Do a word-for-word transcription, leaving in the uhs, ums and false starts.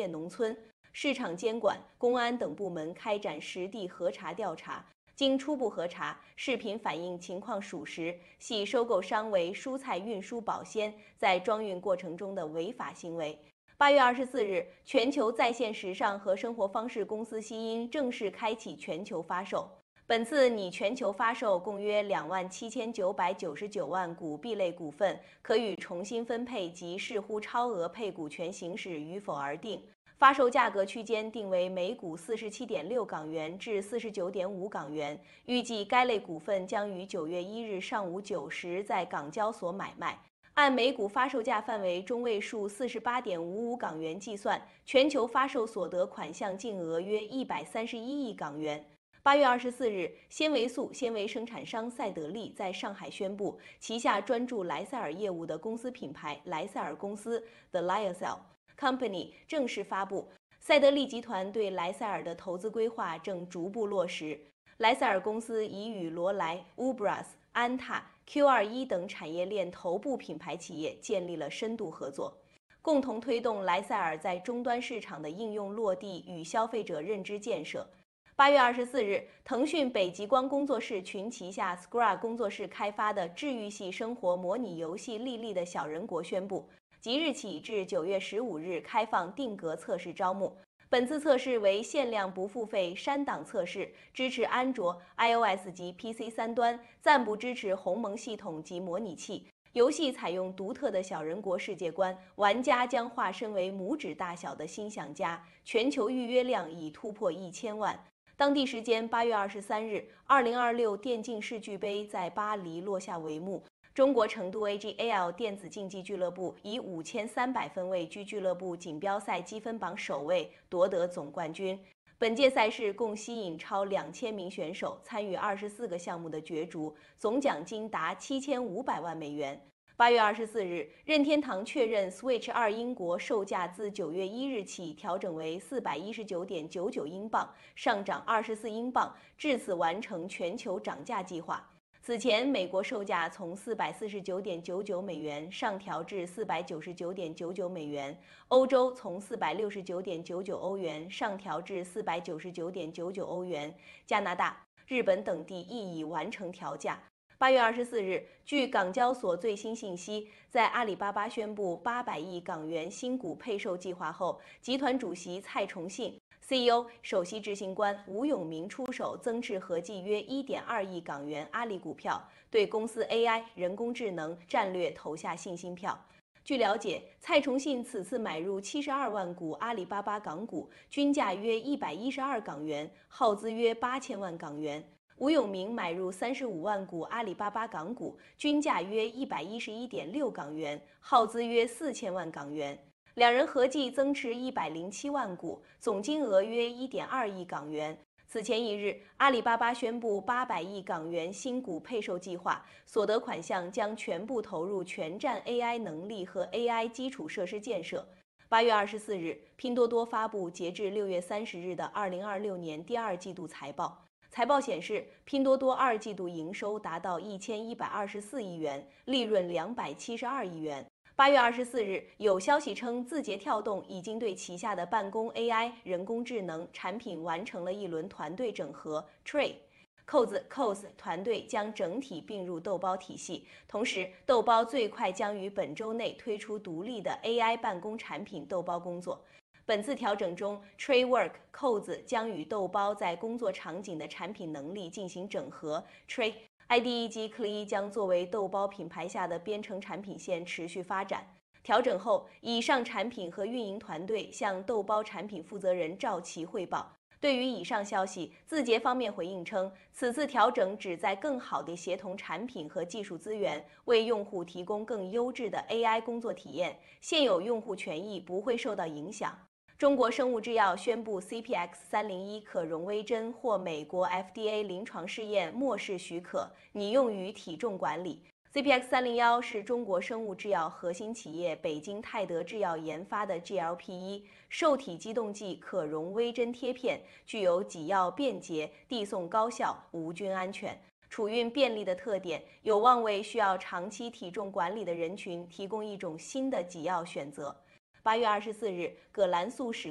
业农村。市场监管、公安等部门开展实地核查调查。经初步核查，视频反映情况属实，系收购商为蔬菜运输保鲜在装运过程中的违法行为。八月二十四日，全球在线时尚和生活方式公司西音正式开启全球发售。本次拟全球发售共约两万七千九百九十九万股 B 类股份，可予重新分配及视乎超额配股权行使与否而定。发售价格区间定为每股四十七点六港元至四十九点五港元，预计该类股份将于九月一日上午九时在港交所买卖。按每股发售价范围中位数四十八点五五港元计算，全球发售所得款项净额约一百三十一亿港元。八月二十四日，纤维素纤维生产商赛德利在上海宣布，旗下专注莱赛尔业务的公司品牌莱赛尔公司 The Lyocell Company 正式发布，赛德利集团对莱赛尔的投资规划正逐步落实。莱赛尔公司已与罗莱、Ubras、安踏、Q 二十一等产业链头部品牌企业建立了深度合作，共同推动莱赛尔在终端市场的应用落地与消费者认知建设。八月二十四日，腾讯北极光工作室群旗下 Scra 工作室开发的治愈系生活模拟游戏《莉莉的小人国》宣布，即日起至九月十五日开放定格测试招募。本次测试为限量不付费删档测试，支持安卓、iOS 及 P C 三端，暂不支持鸿蒙系统及模拟器。游戏采用独特的小人国世界观，玩家将化身为拇指大小的心想家，全球预约量已突破一千万。当地时间八月二十三日，二零二六电竞世俱杯在巴黎落下帷幕。中国成都 A G A L 电子竞技俱乐部以五千三百分位居俱乐部锦标赛积分榜首位，夺得总冠军。本届赛事共吸引超两千名选手参与二十四个项目的角逐，总奖金达七千五百万美元。八月二十四日，任天堂确认 Switch 二英国售价自九月一日起调整为四百一十九点九九英镑，上涨二十四英镑，至此完成全球涨价计划。此前，美国售价从四百四十九点九九美元上调至四百九十九点九九美元，欧洲从四百六十九点九九欧元上调至四百九十九点九九欧元，加拿大、日本等地亦已完成调价。八月二十四日，据港交所最新信息，在阿里巴巴宣布八百亿港元新股配售计划后，集团主席蔡崇信、C E O 首席执行官吴永明出手增持合计约一点二亿港元阿里股票，对公司 A I 人工智能战略投下信心票。据了解，蔡崇信此次买入七十二万股阿里巴巴港股，均价约一百一十二港元，耗资约八千万港元。吴永明买入三十五万股阿里巴巴港股，均价约一百一十一点六港元，耗资约四千万港元。两人合计增持一百零七万股，总金额约一点二亿港元。此前一日，阿里巴巴宣布八百亿港元新股配售计划，所得款项将全部投入全站 A I 能力和 A I 基础设施建设。八月二十四日，拼多多发布截至六月三十日的二零二六年第二季度财报。财报显示，拼多多二季度营收达到一千一百二十四亿元，利润两百七十二亿元。八月二十四日，有消息称，字节跳动已经对旗下的办公 A I 人工智能产品完成了一轮团队整合 ，Trade。扣子 C O S 团队将整体并入豆包体系，同时豆包最快将于本周内推出独立的 A I 办公产品豆包工作。本次调整中 ，TradeWork 扣子将与豆包在工作场景的产品能力进行整合 ，Trade、I D E 及 C L I 将作为豆包品牌下的编程产品线持续发展。调整后，以上产品和运营团队向豆包产品负责人赵琦汇报。对于以上消息，字节方面回应称，此次调整旨在更好地协同产品和技术资源，为用户提供更优质的 A I 工作体验，现有用户权益不会受到影响。中国生物制药宣布 C P X 三零一可溶微针获美国 F D A 临床试验末世许可，拟用于体重管理。C P X 三零一是中国生物制药核心企业北京泰德制药研发的 G L P 一 受体激动剂可溶微针贴片，具有给药便捷、递送高效、无菌安全、储运便利的特点，有望为需要长期体重管理的人群提供一种新的给药选择。八月二十四日，葛兰素史